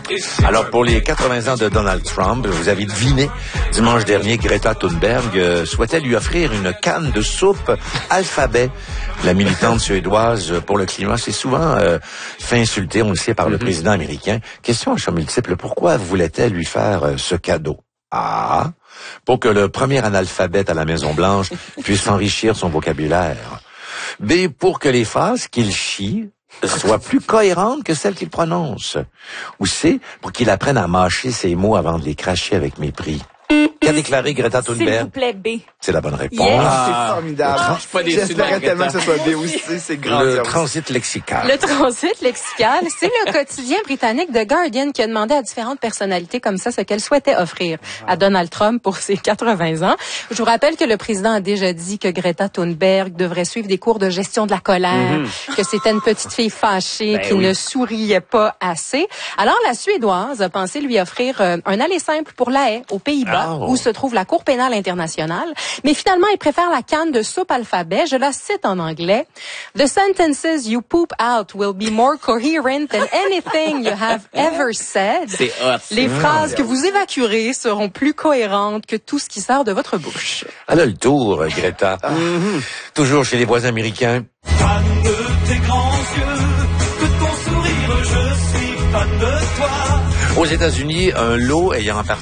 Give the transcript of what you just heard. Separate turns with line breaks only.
Alors, pour les 80 ans de Donald Trump, vous avez deviné, dimanche dernier, Greta Thunberg souhaitait lui offrir une canne de soupe alphabet. La militante suédoise pour le climat s'est souvent fait insulter, on le sait, par le président américain. Question à choix multiple, pourquoi voulait-elle lui faire ce cadeau? A, pour que le premier analphabète à la Maison-Blanche puisse enrichir son vocabulaire. B, pour que les phrases qu'il chie soient plus cohérentes que celles qu'il prononce. Ou C, pour qu'il apprenne à mâcher ses mots avant de les cracher avec mépris. Qu'a déclaré Greta Thunberg?
S'il vous plaît, B.
C'est la bonne réponse.
Yes.
C'est formidable.
Je suis pas déçu.
J'espérais tellement que ce soit B aussi, c'est grand.
Le transit lexical.
Le transit lexical, c'est le quotidien britannique The Guardian qui a demandé à différentes personnalités comme ça ce qu'elle souhaitait offrir à Donald Trump pour ses 80 ans. Je vous rappelle que le président a déjà dit que Greta Thunberg devrait suivre des cours de gestion de la colère, que c'était une petite fille fâchée qui ne souriait pas assez. Alors la Suédoise a pensé lui offrir un aller simple pour La Haye, aux Pays-Bas, où se trouve la Cour pénale internationale. Mais finalement, il préfère la canne de soupe alphabet. Je la cite en anglais. The sentences you poop out will be more coherent than anything you have ever said.
C'est hot.
Les phrases que vous évacuerez seront plus cohérentes que tout ce qui sort de votre bouche.
Elle a le tour, Greta. Toujours chez les voisins américains.
Fan de tes grands yeux, de ton sourire, je suis fan de toi.
Aux États-Unis, un lot ayant appartenu